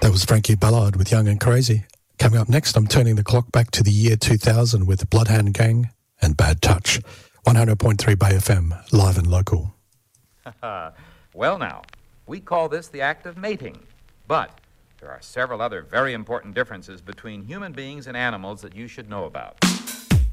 That was Frankie Ballard with Young and Crazy. Coming up next, I'm turning the clock back to the year 2000 with the Bloodhound Gang and Bad Touch. 100.3 Bay FM, live and local. Well now, we call this the act of mating, but there are several other very important differences between human beings and animals that you should know about.